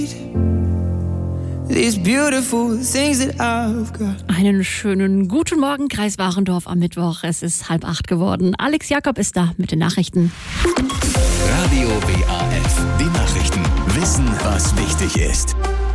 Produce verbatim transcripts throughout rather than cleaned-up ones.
These beautiful things that I've got. Einen schönen guten Morgen, Kreis Warendorf am Mittwoch. Es ist halb acht geworden. Alex Jakob ist da mit den Nachrichten. Radio W A F, die Nachrichten. Wissen, was wichtig ist.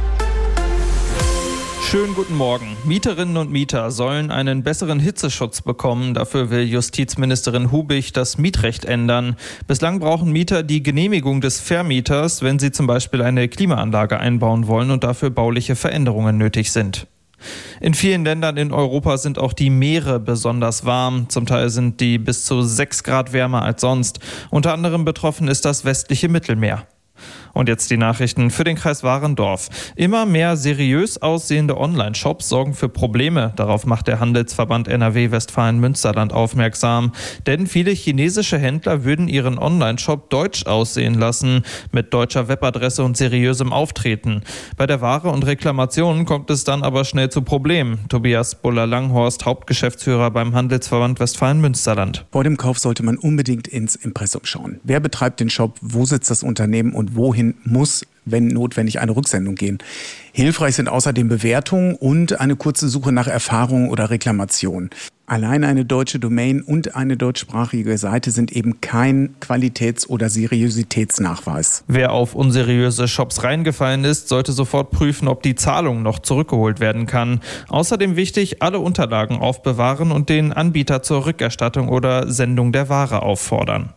Schönen guten Morgen. Mieterinnen und Mieter sollen einen besseren Hitzeschutz bekommen. Dafür will Justizministerin Hubig das Mietrecht ändern. Bislang brauchen Mieter die Genehmigung des Vermieters, wenn sie zum Beispiel eine Klimaanlage einbauen wollen und dafür bauliche Veränderungen nötig sind. In vielen Ländern in Europa sind auch die Meere besonders warm. Zum Teil sind die bis zu sechs Grad wärmer als sonst. Unter anderem betroffen ist das westliche Mittelmeer. Und jetzt die Nachrichten für den Kreis Warendorf. Immer mehr seriös aussehende Online-Shops sorgen für Probleme. Darauf macht der Handelsverband N R W Westfalen-Münsterland aufmerksam. Denn viele chinesische Händler würden ihren Online-Shop deutsch aussehen lassen, mit deutscher Webadresse und seriösem Auftreten. Bei der Ware und Reklamationen kommt es dann aber schnell zu Problemen. Tobias Buller-Langhorst, Hauptgeschäftsführer beim Handelsverband Westfalen-Münsterland. Vor dem Kauf sollte man unbedingt ins Impressum schauen. Wer betreibt den Shop, wo sitzt das Unternehmen und wohin muss, wenn notwendig, eine Rücksendung gehen. Hilfreich sind außerdem Bewertungen und eine kurze Suche nach Erfahrungen oder Reklamationen. Allein eine deutsche Domain und eine deutschsprachige Seite sind eben kein Qualitäts- oder Seriositätsnachweis. Wer auf unseriöse Shops reingefallen ist, sollte sofort prüfen, ob die Zahlung noch zurückgeholt werden kann. Außerdem wichtig, alle Unterlagen aufbewahren und den Anbieter zur Rückerstattung oder Sendung der Ware auffordern.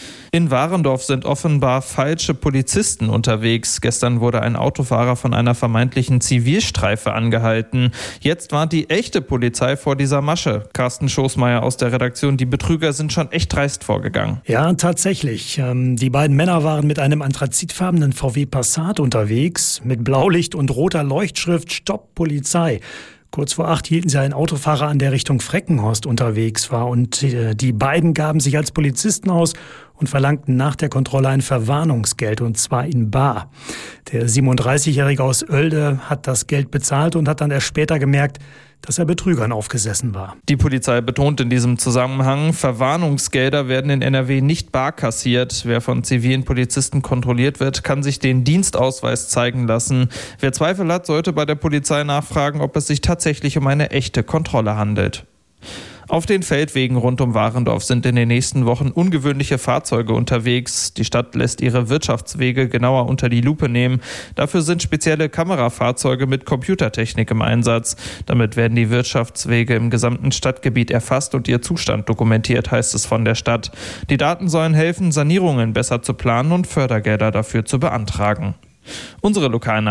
In Warendorf sind offenbar falsche Polizisten unterwegs. Gestern wurde ein Autofahrer von einer vermeintlichen Zivilstreife angehalten. Jetzt warnt die echte Polizei vor dieser Masche. Carsten Schoßmeier aus der Redaktion, die Betrüger sind schon echt dreist vorgegangen. Ja, tatsächlich. Die beiden Männer waren mit einem anthrazitfarbenen V W Passat unterwegs, mit Blaulicht und roter Leuchtschrift Stopp Polizei. Kurz vor acht hielten sie einen Autofahrer an, der Richtung Freckenhorst unterwegs war. Und die beiden gaben sich als Polizisten aus und verlangten nach der Kontrolle ein Verwarnungsgeld, und zwar in bar. Der siebenunddreißigjährige aus Oelde hat das Geld bezahlt und hat dann erst später gemerkt, dass er Betrügern aufgesessen war. Die Polizei betont in diesem Zusammenhang, Verwarnungsgelder werden in N R W nicht bar kassiert. Wer von zivilen Polizisten kontrolliert wird, kann sich den Dienstausweis zeigen lassen. Wer Zweifel hat, sollte bei der Polizei nachfragen, ob es sich tatsächlich um eine echte Kontrolle handelt. Auf den Feldwegen rund um Warendorf sind in den nächsten Wochen ungewöhnliche Fahrzeuge unterwegs. Die Stadt lässt ihre Wirtschaftswege genauer unter die Lupe nehmen. Dafür sind spezielle Kamerafahrzeuge mit Computertechnik im Einsatz. Damit werden die Wirtschaftswege im gesamten Stadtgebiet erfasst und ihr Zustand dokumentiert, heißt es von der Stadt. Die Daten sollen helfen, Sanierungen besser zu planen und Fördergelder dafür zu beantragen. Unsere lokalen